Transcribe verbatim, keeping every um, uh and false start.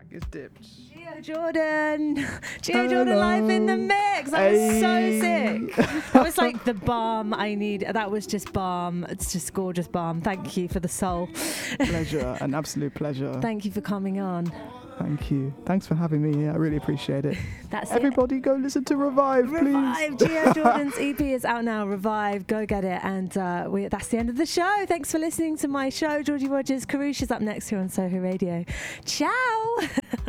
track is dipped. Gio Jordan. Gio Jordan live in the mix. That was Hey. so sick. That was like the balm I need. That was just balm. It's just gorgeous balm. Thank you for the soul. Pleasure, an absolute pleasure. Thank you for coming on. Thank you. Thanks for having me here. I really appreciate it. That's Everybody go listen to Revive, it. please. Revive. Gio Jordan's E P is out now. Revive. Go get it. And uh, we, that's the end of the show. Thanks for listening to my show. Georgie Rogers. Karoosh is up next here on Soho Radio. Ciao.